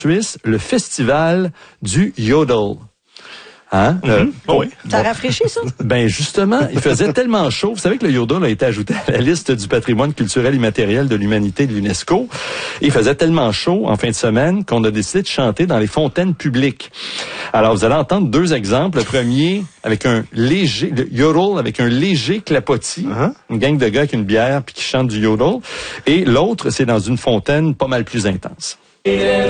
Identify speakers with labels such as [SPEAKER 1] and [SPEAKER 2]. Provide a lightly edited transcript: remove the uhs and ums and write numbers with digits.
[SPEAKER 1] Suisse, le festival du Yodel. Hein?
[SPEAKER 2] Oui.
[SPEAKER 3] Ça rafraîchit, ça?
[SPEAKER 1] Ben justement, il faisait tellement chaud. Vous savez que le Yodel a été ajouté à la liste du patrimoine culturel immatériel de l'humanité de l'UNESCO. Il faisait tellement chaud en fin de semaine qu'on a décidé de chanter dans les fontaines publiques. Alors, vous allez entendre deux exemples. Le premier, avec un léger, le Yodel avec un léger clapotis. Une gang de gars avec une bière puis qui chantent du Yodel. Et l'autre, c'est dans une fontaine pas mal plus intense.